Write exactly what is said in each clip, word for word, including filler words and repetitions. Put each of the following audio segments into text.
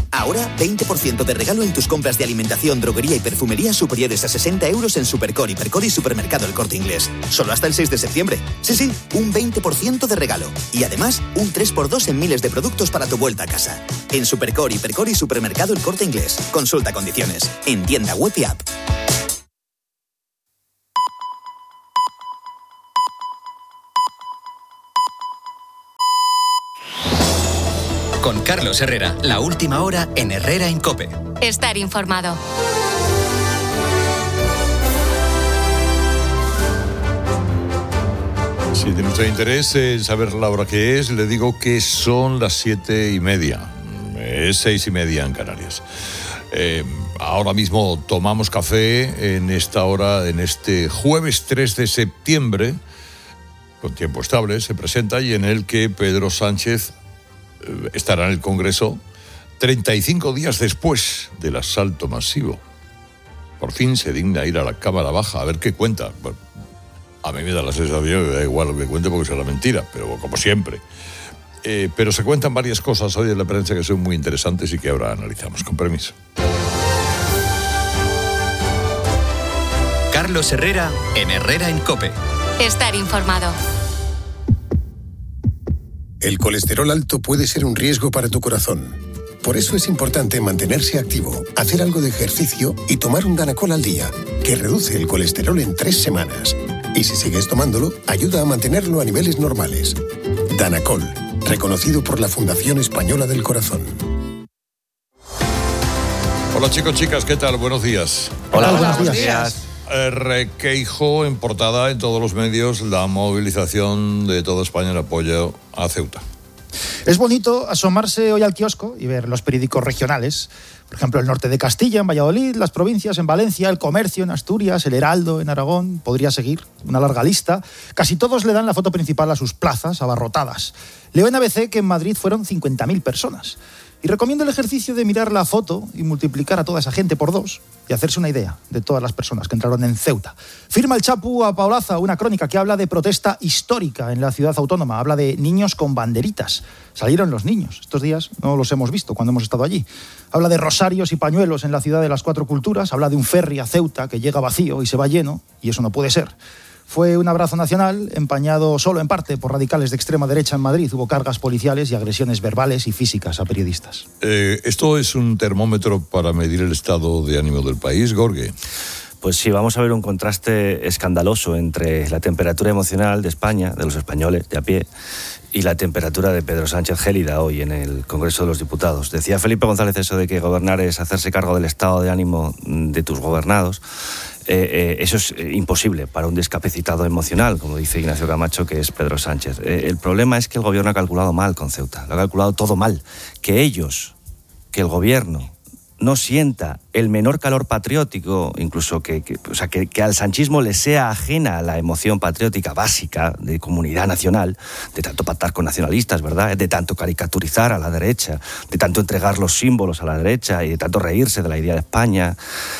Ahora, veinte por ciento de regalo en tus compras de alimentación, droguería y perfumería superiores a sesenta euros en Supercore, Hipercor y Supermercado El Corte Inglés. Solo hasta el seis de septiembre. Sí, sí, un veinte por ciento de regalo. Y además, un tres por dos en miles de productos para tu vuelta a casa. En Supercore, Hipercor y Supermercado El Corte Inglés. Consulta condiciones. En tienda web y app. Con Carlos Herrera, la última hora en Herrera en COPE. Estar informado. Si tiene usted interés en saber la hora que es, le digo que son las siete y media. Es seis y media en Canarias. Eh, ahora mismo tomamos café en esta hora, en este jueves tres de septiembre, con tiempo estable, se presenta y en el que Pedro Sánchez estará en el Congreso treinta y cinco días después del asalto masivo. Por fin se digna ir a la Cámara Baja a ver qué cuenta. Bueno, a mí me da la sensación que da igual lo que cuente porque será mentira, pero como siempre. Eh, pero se cuentan varias cosas hoy en la prensa que son muy interesantes y que ahora analizamos. Con permiso. Carlos Herrera en Herrera en COPE. Estar informado. El colesterol alto puede ser un riesgo para tu corazón. Por eso es importante mantenerse activo, hacer algo de ejercicio y tomar un Danacol al día, que reduce el colesterol en tres semanas. Y si sigues tomándolo, ayuda a mantenerlo a niveles normales. Danacol, reconocido por la Fundación Española del Corazón. Hola chicos, chicas, ¿qué tal? Buenos días. Hola, Hola buenos días. días. Requeijo en portada en todos los medios la movilización de toda España en apoyo a Ceuta. Es bonito asomarse hoy al kiosco y ver los periódicos regionales. Por ejemplo, el norte de Castilla, en Valladolid, las provincias, en Valencia, el Comercio, en Asturias, el Heraldo, en Aragón. Podría seguir una larga lista. Casi todos le dan la foto principal a sus plazas abarrotadas. Leo en A B C que en Madrid fueron cincuenta mil personas. Y recomiendo el ejercicio de mirar la foto y multiplicar a toda esa gente por dos y hacerse una idea de todas las personas que entraron en Ceuta. Firma el Chapu a Paolaza una crónica que habla de protesta histórica en la ciudad autónoma. Habla de niños con banderitas. Salieron los niños. Estos días no los hemos visto cuando hemos estado allí. Habla de rosarios y pañuelos en la ciudad de las cuatro culturas. Habla de un ferry a Ceuta que llega vacío y se va lleno. Y eso no puede ser. Fue un abrazo nacional empañado solo en parte por radicales de extrema derecha en Madrid. Hubo cargas policiales y agresiones verbales y físicas a periodistas. Eh, ¿Esto es un termómetro para medir el estado de ánimo del país, Gorge? Pues sí, vamos a ver un contraste escandaloso entre la temperatura emocional de España, de los españoles de a pie, y la temperatura de Pedro Sánchez gélida hoy en el Congreso de los Diputados. Decía Felipe González eso de que gobernar es hacerse cargo del estado de ánimo de tus gobernados. Eh, eh, eso es eh, imposible para un discapacitado emocional, como dice Ignacio Camacho, que es Pedro Sánchez. Eh, el problema es que el gobierno ha calculado mal con Ceuta, lo ha calculado todo mal. Que ellos, que el gobierno no sienta el menor calor patriótico, incluso que, que, o sea, que, que al sanchismo le sea ajena la emoción patriótica básica de comunidad nacional, de tanto pactar con nacionalistas, ¿verdad? De tanto caricaturizar a la derecha, de tanto entregar los símbolos a la derecha y de tanto reírse de la idea de España.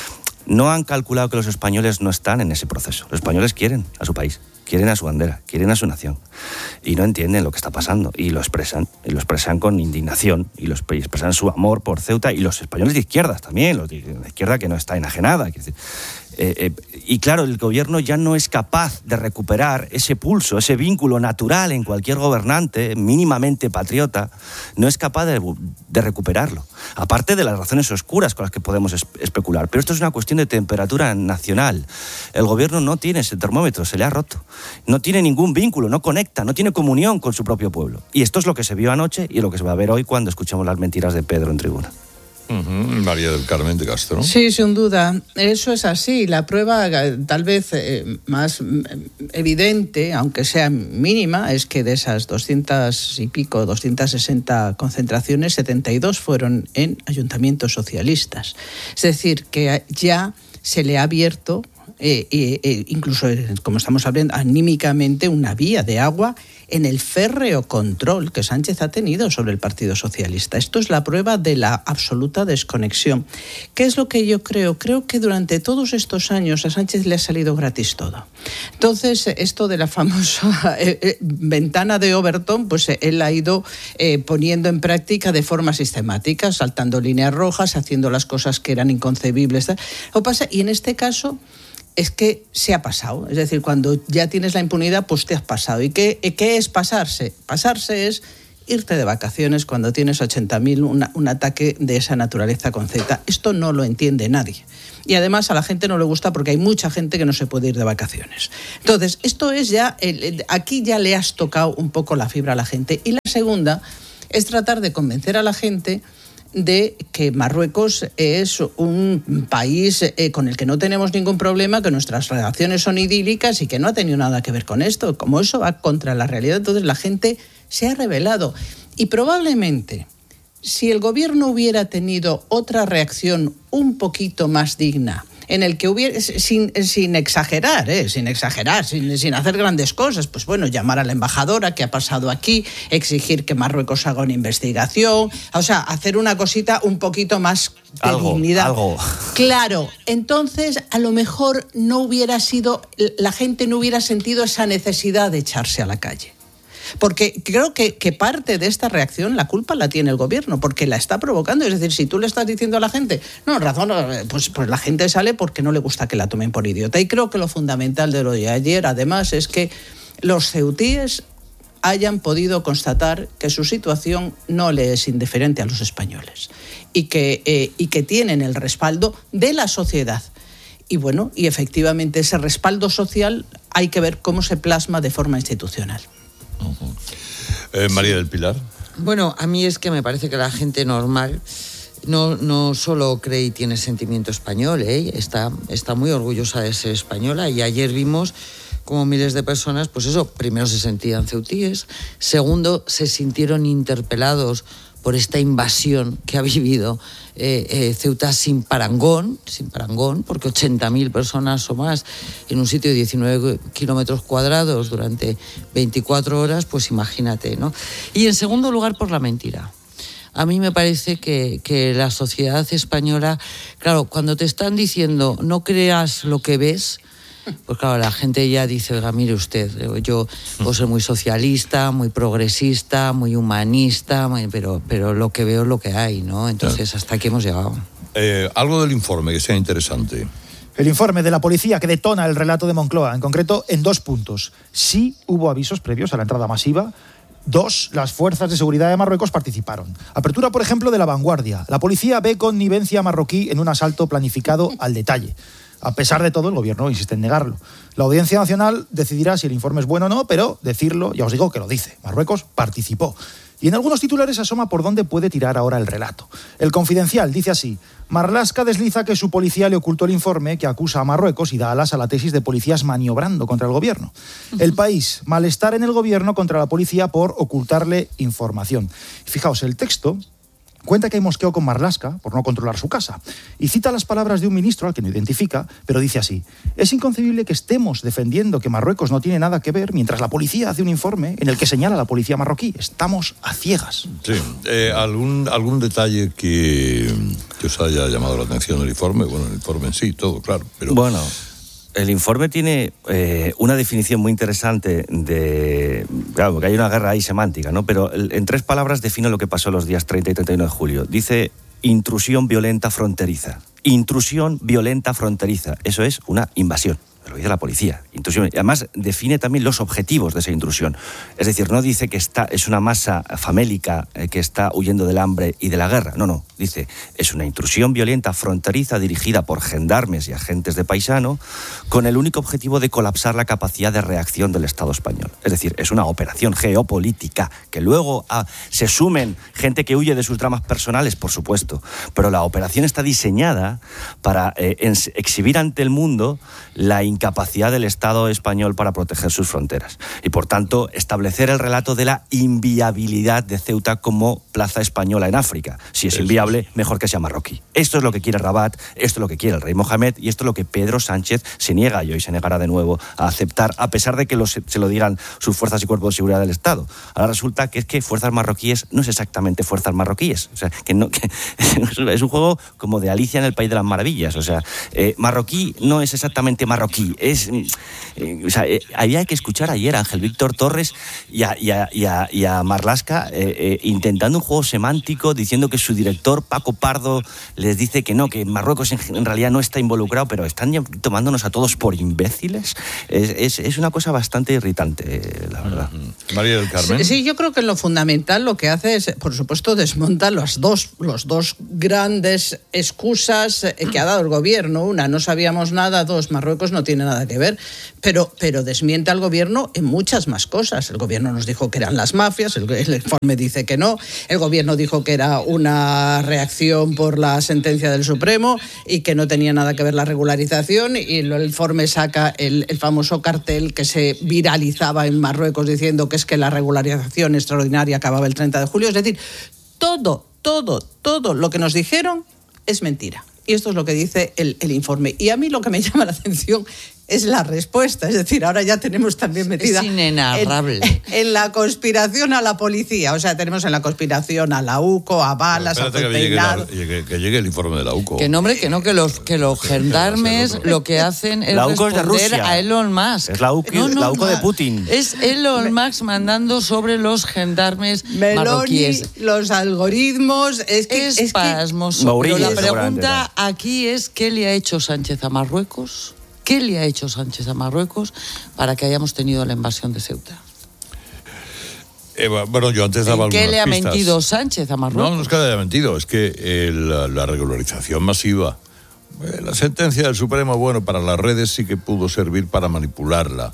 No han calculado que los españoles no están en ese proceso. Los españoles quieren a su país, quieren a su bandera, quieren a su nación. Y no entienden lo que está pasando. Y lo expresan. Y lo expresan con indignación. Y lo expresan su amor por Ceuta. Y los españoles de izquierdas también. Los de izquierda que no está enajenada. Eh, eh, y claro, el gobierno ya no es capaz de recuperar ese pulso, ese vínculo natural en cualquier gobernante mínimamente patriota. No es capaz de, de recuperarlo. Aparte de las razones oscuras con las que podemos es, especular. Pero esto es una cuestión de temperatura nacional. El gobierno no tiene ese termómetro, se le ha roto. No tiene ningún vínculo, no conecta, no tiene comunión con su propio pueblo. Y esto es lo que se vio anoche y lo que se va a ver hoy cuando escuchemos las mentiras de Pedro en tribuna. Uh-huh. María del Carmen de Castro. Sí, sin duda. Eso es así. La prueba tal vez eh, más evidente, aunque sea mínima, es que de esas doscientas y pico, doscientas sesenta concentraciones, setenta y dos fueron en ayuntamientos socialistas. Es decir, que ya se le ha abierto eh, eh, eh, incluso, como estamos hablando, anímicamente, una vía de agua en el férreo control que Sánchez ha tenido sobre el Partido Socialista. Esto es la prueba de la absoluta desconexión. ¿Qué es lo que yo creo? Creo que durante todos estos años a Sánchez le ha salido gratis todo. Entonces, esto de la famosa eh, eh, ventana de Overton, pues eh, él ha ido eh, poniendo en práctica de forma sistemática, saltando líneas rojas, haciendo las cosas que eran inconcebibles. Lo pasa, y en este caso es que se ha pasado. Es decir, cuando ya tienes la impunidad, pues te has pasado. ¿Y qué, qué es pasarse? Pasarse es irte de vacaciones cuando tienes ochenta mil, una, un ataque de esa naturaleza con Z. Esto no lo entiende nadie. Y además a la gente no le gusta porque hay mucha gente que no se puede ir de vacaciones. Entonces, esto es ya, el, aquí ya le has tocado un poco la fibra a la gente. Y la segunda es tratar de convencer a la gente de que Marruecos es un país eh, con el que no tenemos ningún problema, que nuestras relaciones son idílicas y que no ha tenido nada que ver con esto. Como eso va contra la realidad, entonces la gente se ha rebelado. Y probablemente, si el gobierno hubiera tenido otra reacción un poquito más digna, en el que hubiera, sin, sin exagerar, ¿eh? sin exagerar, sin, sin hacer grandes cosas, pues bueno, llamar a la embajadora, ¿qué ha pasado aquí?, exigir que Marruecos haga una investigación, o sea, hacer una cosita un poquito más de algo, dignidad. Algo. Claro, entonces a lo mejor no hubiera sido, la gente no hubiera sentido esa necesidad de echarse a la calle. Porque creo que, que parte de esta reacción la culpa la tiene el gobierno, porque la está provocando. Es decir, si tú le estás diciendo a la gente, no, razón, pues, pues la gente sale porque no le gusta que la tomen por idiota. Y creo que lo fundamental de lo de ayer, además, es que los ceutíes hayan podido constatar que su situación no le es indiferente a los españoles y que, eh, y que tienen el respaldo de la sociedad. Y bueno, y efectivamente ese respaldo social hay que ver cómo se plasma de forma institucional. Uh-huh. eh, María del Pilar. Bueno, a mí es que me parece que la gente normal no, no solo cree y tiene sentimiento español, ¿eh? está, está muy orgullosa de ser española, y ayer vimos como miles de personas, pues eso, primero se sentían ceutíes, segundo se sintieron interpelados por esta invasión que ha vivido eh, eh, Ceuta sin parangón, sin parangón, porque ochenta mil personas o más en un sitio de diecinueve kilómetros cuadrados durante veinticuatro horas, pues imagínate, ¿no? Y en segundo lugar, por la mentira. A mí me parece que, que la sociedad española, claro, cuando te están diciendo no creas lo que ves, pues claro, la gente ya dice, oiga, mire usted, yo puedo ser muy socialista, muy progresista, muy humanista, muy, pero, pero lo que veo es lo que hay, ¿no? Entonces, hasta aquí hemos llegado. Eh, algo del informe que sea interesante. El informe de la policía que detona el relato de Moncloa, en concreto en dos puntos. Sí hubo avisos previos a la entrada masiva. Dos, las fuerzas de seguridad de Marruecos participaron. Apertura, por ejemplo, de La Vanguardia. La policía ve connivencia marroquí en un asalto planificado al detalle. A pesar de todo, el gobierno insiste en negarlo. La Audiencia Nacional decidirá si el informe es bueno o no, pero decirlo, ya os digo que lo dice. Marruecos participó. Y en algunos titulares asoma por dónde puede tirar ahora el relato. El Confidencial dice así: Marlaska desliza que su policía le ocultó el informe que acusa a Marruecos y da alas a la tesis de policías maniobrando contra el gobierno. El País: malestar en el gobierno contra la policía por ocultarle información. Fijaos, el texto cuenta que hay mosqueo con Marlaska por no controlar su casa. Y cita las palabras de un ministro al que no identifica, pero dice así: es inconcebible que estemos defendiendo que Marruecos no tiene nada que ver mientras la policía hace un informe en el que señala a la policía marroquí. Estamos a ciegas. Sí. Eh, ¿algún, ¿Algún detalle que, que os haya llamado la atención del informe? Bueno, el informe en sí, todo, claro. Pero... Bueno... El informe tiene eh, una definición muy interesante de... Claro, porque hay una guerra ahí semántica, ¿no? Pero en tres palabras define lo que pasó los días treinta y treinta y uno de julio. Dice intrusión violenta fronteriza. Intrusión violenta fronteriza. Eso es una invasión. Lo dice la policía, intrusión. Y además define también los objetivos de esa intrusión. Es decir, no dice que está, es una masa famélica eh, que está huyendo del hambre y de la guerra. No, no. Dice, es una intrusión violenta fronteriza dirigida por gendarmes y agentes de paisano con el único objetivo de colapsar la capacidad de reacción del Estado español. Es decir, es una operación geopolítica que luego ah, se sumen gente que huye de sus dramas personales, por supuesto. Pero la operación está diseñada para eh, exhibir ante el mundo la incapacidad del Estado español para proteger sus fronteras y, por tanto, establecer el relato de la inviabilidad de Ceuta como plaza española en África. Si es, es inviable hable, mejor que sea marroquí. Esto es lo que quiere Rabat, esto es lo que quiere el rey Mohamed y esto es lo que Pedro Sánchez se niega y hoy se negará de nuevo a aceptar, a pesar de que lo, se lo digan sus fuerzas y cuerpos de seguridad del Estado. Ahora resulta que es que fuerzas marroquíes no es exactamente fuerzas marroquíes. O sea, que, no, que es un juego como de Alicia en el País de las Maravillas. O sea, eh, marroquí no es exactamente marroquí. Es, eh, o sea, eh, había que escuchar ayer a Ángel Víctor Torres y a, y a, y a, y a Marlaska eh, eh, intentando un juego semántico, diciendo que su director, Paco Pardo, les dice que no, que Marruecos en, en realidad no está involucrado, pero están ya tomándonos a todos por imbéciles. Es, es, es una cosa bastante irritante, la verdad. Uh-huh. María del Carmen. Sí, sí, yo creo que en lo fundamental lo que hace es, por supuesto, desmonta los dos, los dos grandes excusas que ha dado el gobierno. Una, no sabíamos nada. Dos, Marruecos no tiene nada que ver. Pero, pero desmiente al gobierno en muchas más cosas. El gobierno nos dijo que eran las mafias, el, el informe dice que no, el gobierno dijo que era una reacción por la sentencia del Supremo y que no tenía nada que ver la regularización, y el informe saca el, el famoso cartel que se viralizaba en Marruecos diciendo que es que la regularización extraordinaria acababa el treinta de julio. Es decir, todo, todo, todo lo que nos dijeron es mentira. Y esto es lo que dice el, el informe. Y a mí lo que me llama la atención es la respuesta. Es decir, ahora ya tenemos también metida... Es inenarrable. En, en la conspiración a la policía. O sea, tenemos en la conspiración a la U C O, a Balas, no, a que llegue, la, Peinado. que, que llegue el informe de la U C O. Que no, hombre, que no, que los, que los gendarmes lo que hacen es la U C O responder es de Rusia. a Elon Musk. Es la U C O, no, no, la U C O no, de Putin. Es Elon Musk mandando sobre los gendarmes Meloni, marroquíes. los algoritmos... Es que, Es, es que pasmoso. Mourinho, Pero la seguramente, pregunta aquí es, ¿qué le ha hecho Sánchez a Marruecos? ¿Qué le ha hecho Sánchez a Marruecos para que hayamos tenido la invasión de Ceuta? Eh, bueno, yo antes daba ¿En qué algunas le ha pistas. mentido Sánchez a Marruecos? No, no es que le haya mentido, es que eh, la, la regularización masiva, eh, la sentencia del Supremo, bueno, para las redes sí que pudo servir para manipularla.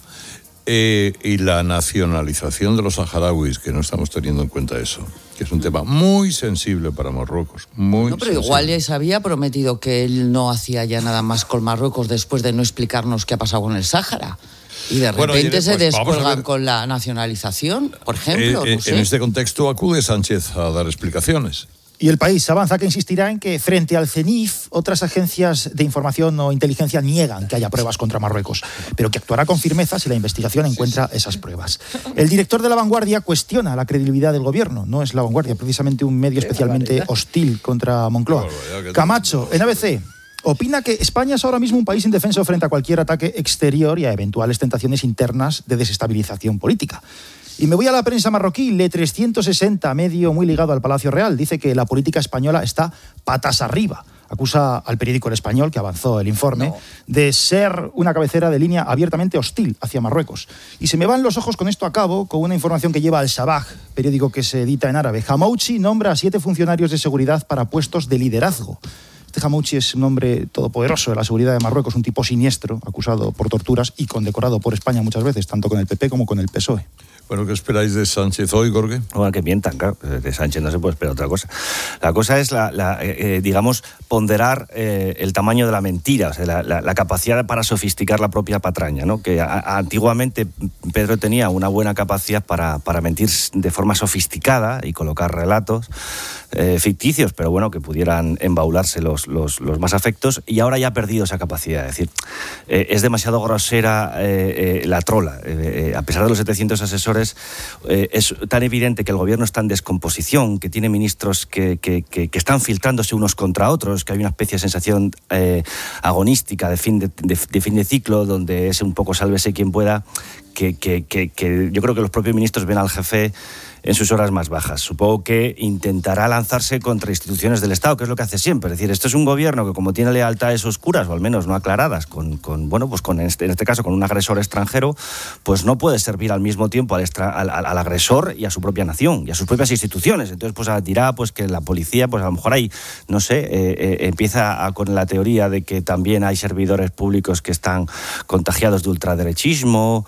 Eh, y la nacionalización de los saharauis, que no estamos teniendo en cuenta eso, que es un tema muy sensible para Marruecos, muy No, pero sensible. igual ya se había prometido que él no hacía ya nada más con Marruecos después de no explicarnos qué ha pasado con el Sáhara. Y de repente Bueno, y se pues, vamos a descuelgan ver. con la nacionalización, por ejemplo. Eh, eh, no sé. En este contexto acude Sánchez a dar explicaciones. Y el país avanza que insistirá en que frente al CENIF otras agencias de información o inteligencia niegan que haya pruebas contra Marruecos, pero que actuará con firmeza si la investigación encuentra esas pruebas. El director de La Vanguardia cuestiona la credibilidad del gobierno. No es La Vanguardia precisamente un medio especialmente hostil contra Moncloa. Camacho, en A B C, opina que España es ahora mismo un país indefenso frente a cualquier ataque exterior y a eventuales tentaciones internas de desestabilización política. Y me voy a la prensa marroquí, Le trescientos sesenta, medio muy ligado al Palacio Real, dice que la política española está patas arriba. Acusa al periódico El Español, que avanzó el informe, no. de ser una cabecera de línea abiertamente hostil hacia Marruecos. Y se me van los ojos con esto a cabo, con una información que lleva Al Sabah, periódico que se edita en árabe. Hamouchi nombra a siete funcionarios de seguridad para puestos de liderazgo. Este Hamouchi es un hombre todopoderoso de la seguridad de Marruecos, un tipo siniestro, acusado por torturas y condecorado por España muchas veces, tanto con el P P como con el P S O E. Bueno, ¿qué esperáis de Sánchez hoy, Jorge? Bueno, que mientan, claro. De Sánchez no se puede esperar otra cosa. La cosa es, la, la eh, digamos, ponderar eh, el tamaño de la mentira, o sea, la, la, la capacidad para sofisticar la propia patraña, ¿no? Que a, a, antiguamente Pedro tenía una buena capacidad para, para mentir de forma sofisticada y colocar relatos eh, ficticios, pero bueno, que pudieran embaularse los, los, los más afectos, y ahora ya ha perdido esa capacidad. Es decir, eh, es demasiado grosera eh, eh, la trola. Eh, eh, a pesar de los setecientos asesores, Eh, es tan evidente que el gobierno está en descomposición, que tiene ministros que, que, que, que están filtrándose unos contra otros, que hay una especie de sensación eh, agonística de fin de, de, de fin de ciclo, donde es un poco sálvese quien pueda, que, que, que, que yo creo que los propios ministros ven al jefe en sus horas más bajas. Supongo que intentará lanzarse contra instituciones del Estado, que es lo que hace siempre. Es decir, esto es un gobierno que, como tiene lealtades oscuras, o al menos no aclaradas, con, con bueno, pues con este, en este caso con un agresor extranjero, pues no puede servir al mismo tiempo al, extra, al, al, al agresor y a su propia nación y a sus propias instituciones. Entonces, pues dirá pues que la policía, pues a lo mejor ahí, no sé, eh, eh, empieza a, con la teoría de que también hay servidores públicos que están contagiados de ultraderechismo,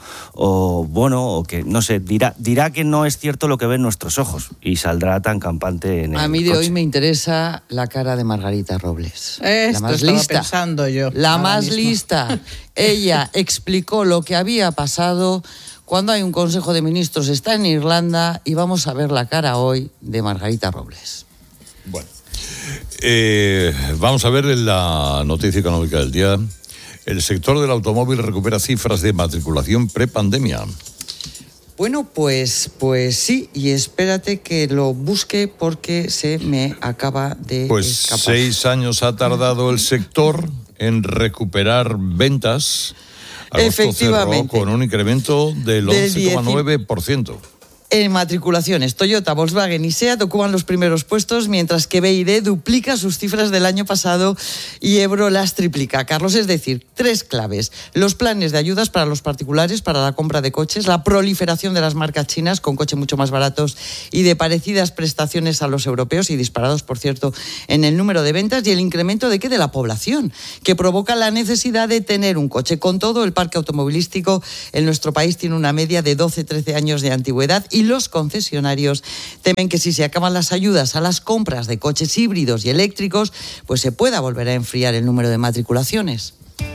o bueno, o que, no sé, dirá, dirá que no es cierto lo que ven nuestros ojos y saldrá tan campante en el A mí de coche. hoy me interesa la cara de Margarita Robles. Esto la más estaba lista. pensando yo. La ahora más mismo. lista. Ella explicó lo que había pasado cuando hay un Consejo de Ministros, está en Irlanda, y vamos a ver la cara hoy de Margarita Robles. Bueno. eh, vamos a ver la noticia económica del día. El sector del automóvil recupera cifras de matriculación prepandemia. Bueno, pues, pues sí, y espérate que lo busque porque se me acaba de Pues escapar. seis años ha tardado el sector en recuperar ventas. Agosto Efectivamente. cerró con un incremento del Del once coma nueve por ciento. En matriculaciones, Toyota, Volkswagen y SEAT ocupan los primeros puestos, mientras que B Y D duplica sus cifras del año pasado y Ebro las triplica. Carlos, es decir, tres claves. Los planes de ayudas para los particulares para la compra de coches, la proliferación de las marcas chinas con coches mucho más baratos y de parecidas prestaciones a los europeos y disparados, por cierto, en el número de ventas, y el incremento de qué de la población, que provoca la necesidad de tener un coche. Con todo, el parque automovilístico en nuestro país tiene una media de doce a trece años de antigüedad y los concesionarios temen que si se acaban las ayudas a las compras de coches híbridos y eléctricos, pues se pueda volver a enfriar el número de matriculaciones.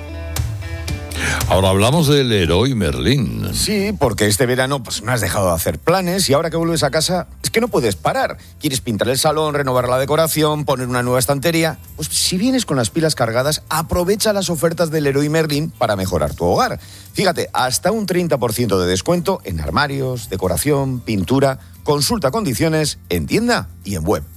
Ahora hablamos del Leroy Merlin. Sí, porque este verano pues no has dejado de hacer planes y ahora que vuelves a casa es que no puedes parar. Quieres pintar el salón, renovar la decoración, poner una nueva estantería. Pues si vienes con las pilas cargadas, aprovecha las ofertas del Leroy Merlin para mejorar tu hogar. Fíjate, hasta un treinta por ciento de descuento en armarios, decoración, pintura. Consulta condiciones en tienda y en web.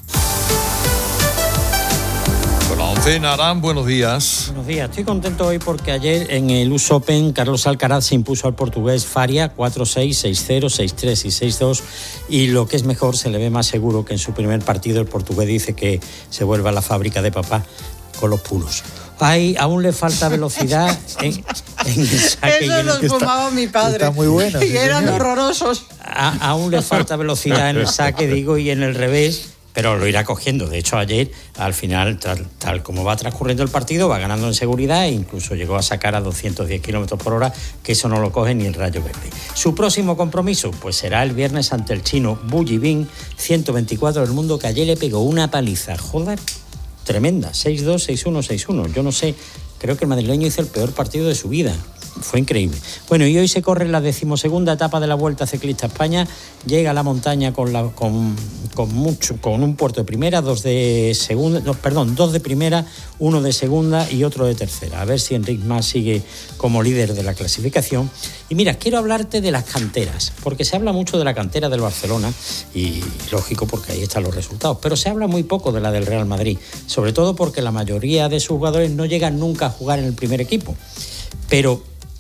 Narán, buenos días. Buenos días, estoy contento hoy porque ayer en el U S Open Carlos Alcaraz se impuso al portugués Faria cuatro seis, seis cero, seis tres y seis dos, y lo que es mejor, se le ve más seguro que en su primer partido el portugués dice que se vuelva a la fábrica de papá con los puros. Hay, aún le falta velocidad en, en el saque. Eso los el... fumaba mi padre. Está muy bueno. Y eran horrorosos. A, aún le falta velocidad en el saque, digo, y en el revés, pero lo irá cogiendo. De hecho, ayer, al final, tal, tal como va transcurriendo el partido, va ganando en seguridad e incluso llegó a sacar a doscientos diez kilómetros por hora, que eso no lo coge ni el Rayo Verde. Su próximo compromiso, pues será el viernes ante el chino Bu Yibing, ciento veinticuatro del mundo, que ayer le pegó una paliza, joder, tremenda, seis dos, seis uno, seis uno. Yo no sé, creo que el madrileño hizo el peor partido de su vida. Fue increíble. Bueno, y hoy se corre la decimosegunda etapa de la Vuelta Ciclista España. Llega a la montaña con, la, con, con, mucho, con un puerto de primera, dos de segunda, no, perdón, dos de primera, uno de segunda y otro de tercera. A ver si Enric Mas sigue como líder de la clasificación. Y mira, quiero hablarte de las canteras, porque se habla mucho de la cantera del Barcelona, y lógico porque ahí están los resultados, pero se habla muy poco de la del Real Madrid, sobre todo porque la mayoría de sus jugadores no llegan nunca a jugar en el primer equipo. Pero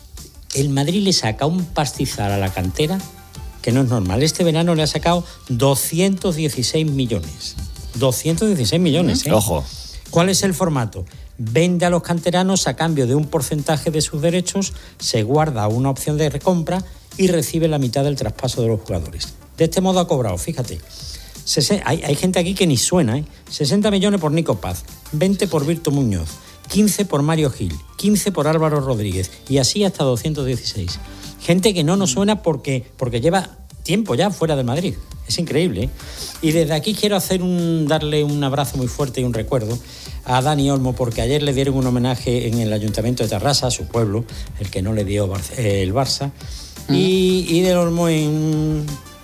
el Madrid le saca un pastizal a la cantera que no es normal. Este verano le ha sacado doscientos dieciséis millones. doscientos dieciséis millones, ¿eh? Ojo. ¿Cuál es el formato? Vende a los canteranos a cambio de un porcentaje de sus derechos, se guarda una opción de recompra y recibe la mitad del traspaso de los jugadores. De este modo ha cobrado, fíjate. Hay, hay gente aquí que ni suena, ¿eh? sesenta millones por Nico Paz, veinte por Virtu Muñoz, quince por Mario Gil, quince por Álvaro Rodríguez y así hasta doscientos dieciséis. Gente que no nos suena porque, porque lleva tiempo ya fuera de Madrid. Es increíble, ¿eh? Y desde aquí quiero hacer un, darle un abrazo muy fuerte y un recuerdo a Dani Olmo, porque ayer le dieron un homenaje en el Ayuntamiento de Tarrasa, su pueblo, el que no le dio el Barça, mm. y, y de Olmo en,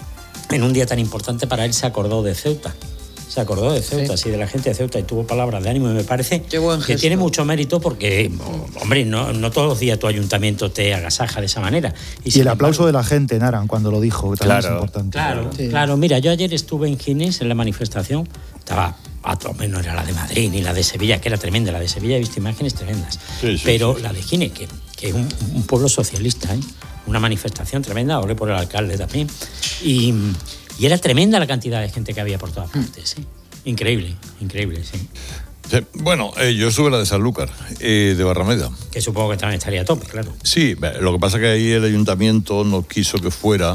en un día tan importante para él se acordó de Ceuta. Se acordó de Ceuta, sí. sí, de la gente de Ceuta, y tuvo palabras de ánimo, y me parece que tiene mucho mérito porque, hombre, no, no todos los días tu ayuntamiento te agasaja de esa manera. Y, y el aplauso embargo, de la gente, Naran, cuando lo dijo, que también claro, es importante. Claro, sí. claro, mira, yo ayer estuve en Ginés, en la manifestación, estaba, a todo menos era la de Madrid ni la de Sevilla, que era tremenda, la de Sevilla he visto imágenes tremendas, sí, sí, pero sí, la de Ginés, que, que es un, un pueblo socialista, ¿eh? Una manifestación tremenda, hablé por el alcalde también, y, y era tremenda la cantidad de gente que había por todas partes, ¿eh? Increíble, increíble, sí. sí bueno, eh, yo estuve en la de Sanlúcar, eh, de Barrameda. Que supongo que también estaría a tope, claro. Sí, lo que pasa es que ahí el ayuntamiento no quiso que fuera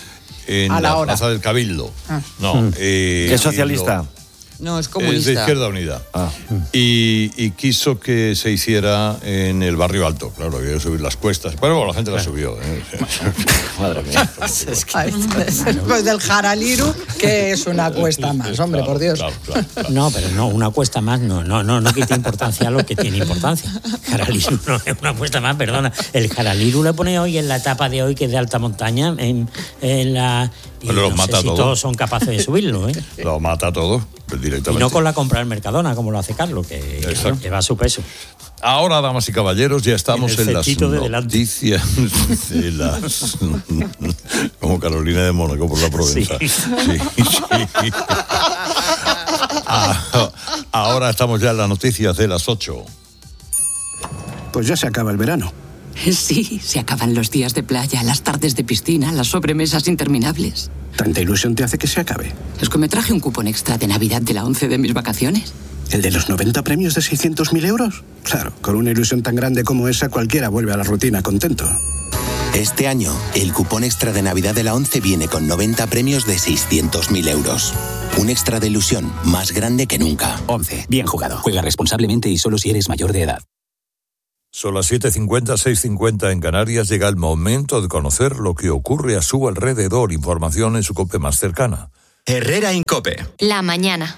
en a la, la hora. Plaza del Cabildo. Ah. No. Mm. Eh, ¿Qué socialista? Lo, no, es comunista. Es de Izquierda Unida. Ah. Y, y quiso que se hiciera en el Barrio Alto. Claro, había que subir las cuestas. Pero bueno, la gente la subió. ¿eh? Madre mía. Después del Jaraliru, que es una cuesta más, hombre, claro, por Dios. Claro, claro, claro. No, pero no, una cuesta más no, no, no, no quita importancia a lo que tiene importancia. Jaraliru no es una cuesta más, perdona. El Jaraliru le pone hoy en la etapa de hoy, que es de alta montaña, en, en la... Y pero los no mata sé si todos. todos son capaces de subirlo, ¿eh? Los mata a todos. directamente. Y no con la compra del Mercadona, como lo hace Carlos, que, que, que va a su peso. Ahora, damas y caballeros, ya estamos en, en las de noticias de las... Como Carolina de Mónaco por la Provenza. Sí. Sí, sí. Ah, ahora estamos ya en las noticias de las ocho. Pues ya se acaba el verano. Sí, se acaban los días de playa, las tardes de piscina, las sobremesas interminables. ¿Tanta ilusión te hace que se acabe? Es que me traje un cupón extra de Navidad de la ONCE de mis vacaciones. ¿El de los noventa premios de seiscientos mil euros? Claro, con una ilusión tan grande como esa, cualquiera vuelve a la rutina contento. Este año, el cupón extra de Navidad de la ONCE viene con noventa premios de seiscientos mil euros. Un extra de ilusión más grande que nunca. ONCE, bien jugado. Juega responsablemente y solo si eres mayor de edad. Son las siete cincuenta, seis cincuenta en Canarias. Llega el momento de conocer lo que ocurre a su alrededor. Información en su COPE más cercana. Herrera Incope. La mañana.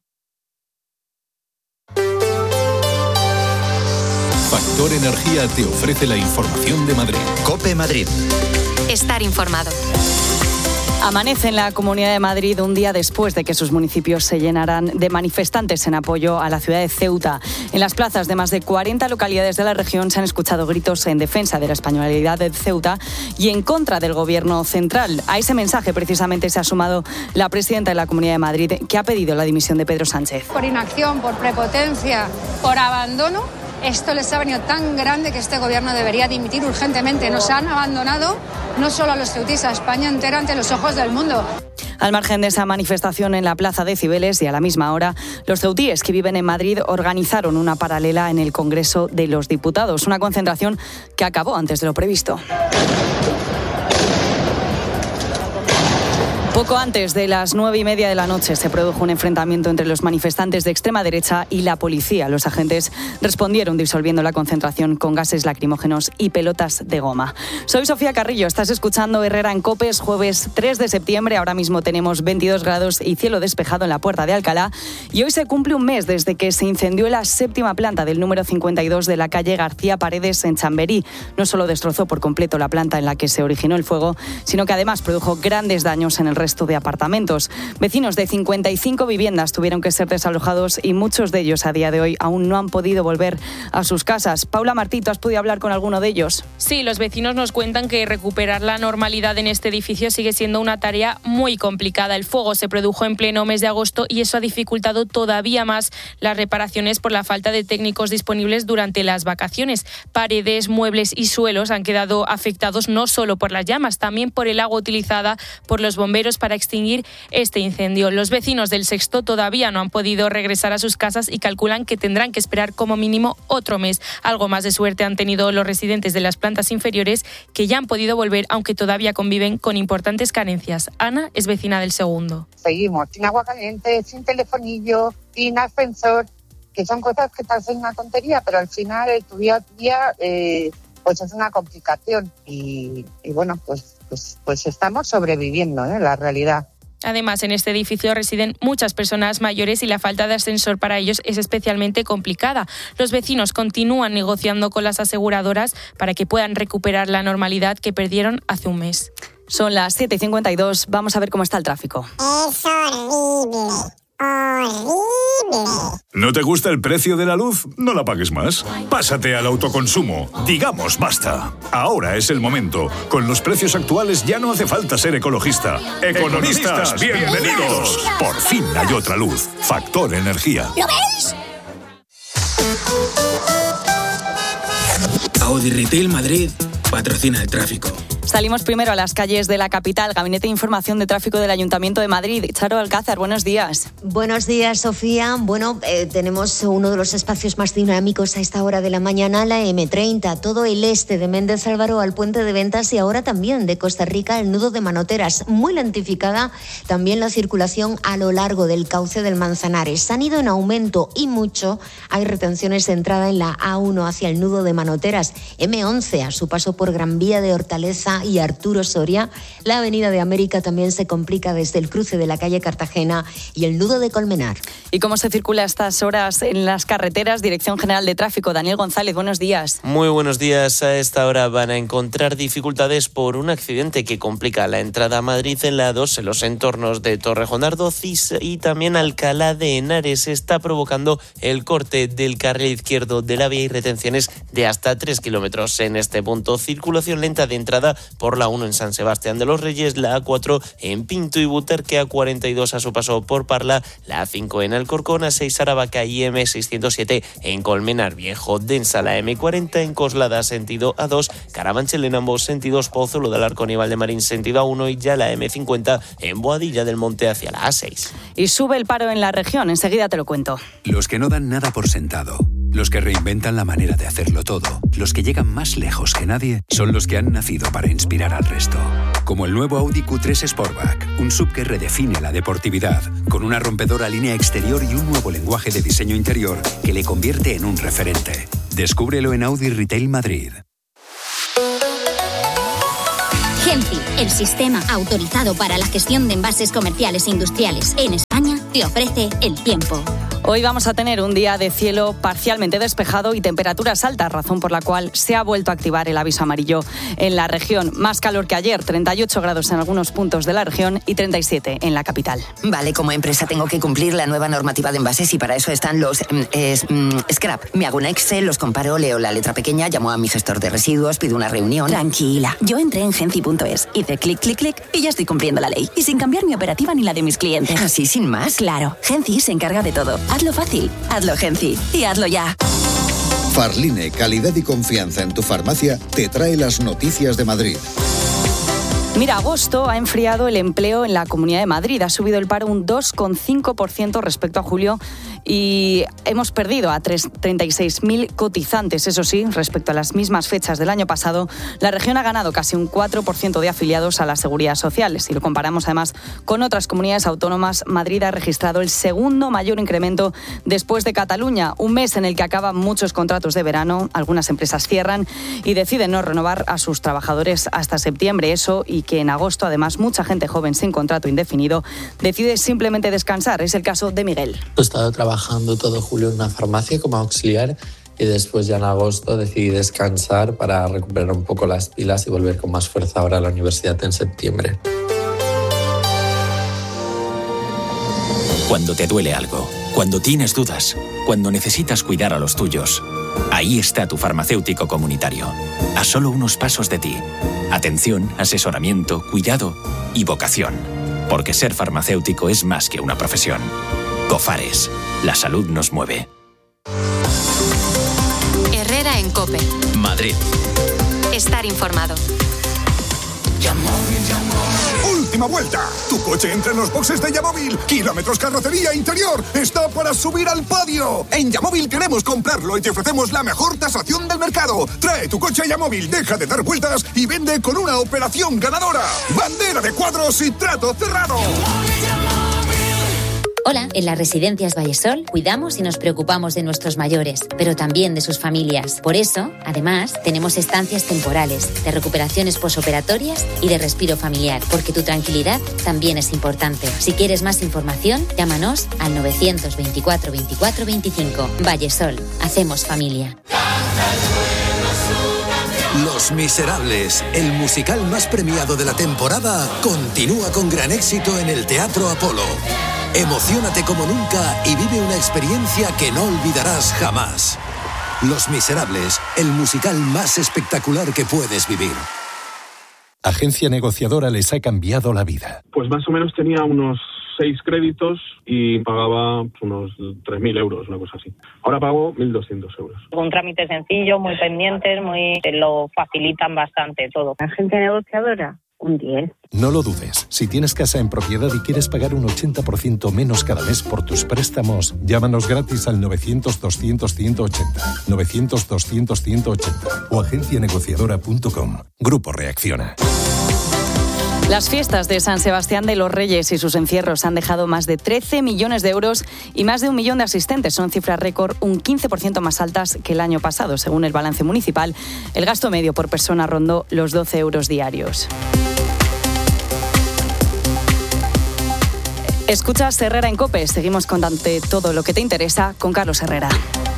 Factor Energía te ofrece la información de Madrid. COPE Madrid. Estar informado. Amanece en la Comunidad de Madrid un día después de que sus municipios se llenaran de manifestantes en apoyo a la ciudad de Ceuta. En las plazas de más de cuarenta localidades de la región se han escuchado gritos en defensa de la españolidad de Ceuta y en contra del gobierno central. A ese mensaje precisamente se ha sumado la presidenta de la Comunidad de Madrid, que ha pedido la dimisión de Pedro Sánchez. Por inacción, por prepotencia, por abandono, esto les ha venido tan grande que este gobierno debería dimitir urgentemente. Nos han abandonado no solo a los ceutíes, a España entera ante los ojos del mundo. Al margen de esa manifestación en la Plaza de Cibeles y a la misma hora, los ceutíes que viven en Madrid organizaron una paralela en el Congreso de los Diputados, una concentración que acabó antes de lo previsto. Poco antes de las nueve y media de la noche se produjo un enfrentamiento entre los manifestantes de extrema derecha y la policía. Los agentes respondieron disolviendo la concentración con gases lacrimógenos y pelotas de goma. Soy Sofía Carrillo, estás escuchando Herrera en COPE, es jueves tres de septiembre. Ahora mismo tenemos veintidós grados y cielo despejado en la Puerta de Alcalá. Y hoy se cumple un mes desde que se incendió la séptima planta del número cincuenta y dos de la calle García Paredes en Chamberí. No solo destrozó por completo la planta en la que se originó el fuego, sino que además produjo grandes daños en el resto de apartamentos. Vecinos de cincuenta y cinco viviendas tuvieron que ser desalojados y muchos de ellos a día de hoy aún no han podido volver a sus casas. Paula Martito, ¿has podido hablar con alguno de ellos? Sí, los vecinos nos cuentan que recuperar la normalidad en este edificio sigue siendo una tarea muy complicada. El fuego se produjo en pleno mes de agosto y eso ha dificultado todavía más las reparaciones por la falta de técnicos disponibles durante las vacaciones. Paredes, muebles y suelos han quedado afectados no solo por las llamas, también por el agua utilizada por los bomberos para extinguir este incendio. Los vecinos del Sexto todavía no han podido regresar a sus casas y calculan que tendrán que esperar como mínimo otro mes. Algo más de suerte han tenido los residentes de las plantas inferiores, que ya han podido volver, aunque todavía conviven con importantes carencias. Ana es vecina del Segundo. Seguimos sin agua caliente, sin telefonillo, sin ascensor, que son cosas que parecen una tontería, pero al final el tu día a día eh, pues es una complicación y, y bueno, pues Pues, pues estamos sobreviviendo, ¿eh? La realidad. Además, en este edificio residen muchas personas mayores y la falta de ascensor para ellos es especialmente complicada. Los vecinos continúan negociando con las aseguradoras para que puedan recuperar la normalidad que perdieron hace un mes. Son las siete y cincuenta y dos. Vamos a ver cómo está el tráfico. Es horrible. Horrible. ¿No te gusta el precio de la luz? No la pagues más. Pásate al autoconsumo. Digamos basta. Ahora es el momento. Con los precios actuales ya no hace falta ser ecologista. Economistas, bienvenidos. Por fin hay otra luz. Factor Energía. ¿Lo veis? Audi Retail Madrid patrocina el tráfico. Salimos primero a las calles de la capital. Gabinete de Información de Tráfico del Ayuntamiento de Madrid. Charo Alcázar, buenos días. Buenos días, Sofía. Bueno, eh, tenemos uno de los espacios más dinámicos a esta hora de la mañana, la eme treinta. Todo el este de Méndez Álvaro al Puente de Ventas y ahora también de Costa Rica, el nudo de Manoteras. Muy lentificada también la circulación a lo largo del cauce del Manzanares. Han ido en aumento y mucho. Hay retenciones de entrada en la A uno hacia el nudo de Manoteras, eme once a su paso por Gran Vía de Hortaleza y Arturo Soria. La Avenida de América también se complica desde el cruce de la calle Cartagena y el nudo de Colmenar. ¿Y cómo se circula a estas horas en las carreteras? Dirección General de Tráfico, Daniel González, buenos días. Muy buenos días. A esta hora van a encontrar dificultades por un accidente que complica la entrada a Madrid en la A dos, en los entornos de Torrejón de Ardoz y también Alcalá de Henares. Está provocando el corte del carril izquierdo de la vía y retenciones de hasta tres kilómetros en este punto. Circulación lenta de entrada por la uno en San Sebastián de los Reyes, la A cuatro en Pinto y Butarque, A cuarenta y dos a su paso por Parla, la A cinco en Alcorcón, A seis Aravaca y M seiscientos siete en Colmenar Viejo. Densa la M cuarenta en Coslada sentido A dos, Carabanchel en ambos sentidos, Pozuelo del Arcón y Valdemarín sentido A uno y ya la M cincuenta en Boadilla del Monte hacia la A seis. Y sube el paro en la región, enseguida te lo cuento. Los que no dan nada por sentado, los que reinventan la manera de hacerlo todo, los que llegan más lejos que nadie, son los que han nacido para inspirar al resto. Como el nuevo Audi Q tres Sportback, un sub que redefine la deportividad, con una rompedora línea exterior y un nuevo lenguaje de diseño interior que le convierte en un referente. Descúbrelo en Audi Retail Madrid. Genci, el sistema autorizado para la gestión de envases comerciales e industriales en España, te ofrece el tiempo. Hoy vamos a tener un día de cielo parcialmente despejado y temperaturas altas, razón por la cual se ha vuelto a activar el aviso amarillo en la región. Más calor que ayer, treinta y ocho grados en algunos puntos de la región y treinta y siete en la capital. Vale, como empresa tengo que cumplir la nueva normativa de envases y para eso están los eh, scrap. Me hago un Excel, los comparo, leo la letra pequeña, llamo a mi gestor de residuos, pido una reunión. Tranquila, yo entré en genci punto es, hice clic, clic, clic y ya estoy cumpliendo la ley. Y sin cambiar mi operativa ni la de mis clientes. ¿Así sin más? Claro, Genci se encarga de todo. Hazlo fácil, hazlo Genci y hazlo ya. Farline, calidad y confianza en tu farmacia, te trae las noticias de Madrid. Mira, agosto ha enfriado el empleo en la Comunidad de Madrid. Ha subido el paro un dos coma cinco por ciento respecto a julio y hemos perdido a treinta y seis mil cotizantes. Eso sí, respecto a las mismas fechas del año pasado, la región ha ganado casi un cuatro por ciento de afiliados a la Seguridad Social. Si lo comparamos además con otras comunidades autónomas, Madrid ha registrado el segundo mayor incremento después de Cataluña. Un mes en el que acaban muchos contratos de verano, algunas empresas cierran y deciden no renovar a sus trabajadores hasta septiembre. Eso y que en agosto, además, mucha gente joven sin contrato indefinido decide simplemente descansar. Es el caso de Miguel. He estado trabajando todo julio en una farmacia como auxiliar y después ya en agosto decidí descansar para recuperar un poco las pilas y volver con más fuerza ahora a la universidad en septiembre. Cuando te duele algo, cuando tienes dudas, cuando necesitas cuidar a los tuyos, ahí está tu farmacéutico comunitario, a solo unos pasos de ti. Atención, asesoramiento, cuidado y vocación. Porque ser farmacéutico es más que una profesión. Cofares, la salud nos mueve. Herrera en COPE. Madrid. Estar informado. ¡Última vuelta! Tu coche entra en los boxes de Yamóvil. Kilómetros, carrocería, interior. Está para subir al podio. En Yamóvil queremos comprarlo y te ofrecemos la mejor tasación del mercado. Trae tu coche a Yamóvil, deja de dar vueltas y vende con una operación ganadora. Bandera de cuadros y trato cerrado. Hola, en las residencias Vallesol cuidamos y nos preocupamos de nuestros mayores, pero también de sus familias. Por eso, además, tenemos estancias temporales, de recuperaciones posoperatorias y de respiro familiar, porque tu tranquilidad también es importante. Si quieres más información, llámanos al novecientos veinticuatro veinticuatro veinticinco. Vallesol, hacemos familia. Los Miserables, el musical más premiado de la temporada, continúa con gran éxito en el Teatro Apolo. Emociónate como nunca y vive una experiencia que no olvidarás jamás. Los Miserables, el musical más espectacular que puedes vivir. Agencia negociadora les ha cambiado la vida. Pues más o menos tenía unos seis créditos y pagaba unos tres mil euros, una cosa así. Ahora pago mil doscientos euros. Un trámite sencillo, muy pendientes, muy te lo facilitan bastante todo. Agencia negociadora, un diez. No lo dudes. Si tienes casa en propiedad y quieres pagar un ochenta por ciento menos cada mes por tus préstamos, llámanos gratis al novecientos doscientos ciento ochenta, novecientos doscientos ciento ochenta o agencia negociadora punto com. Grupo Reacciona. Las fiestas de San Sebastián de los Reyes y sus encierros han dejado más de trece millones de euros y más de un millón de asistentes. Son cifras récord, un quince por ciento más altas que el año pasado. Según el balance municipal, el gasto medio por persona rondó los doce euros diarios. Escuchas Herrera en COPE. Seguimos contándote todo lo que te interesa con Carlos Herrera.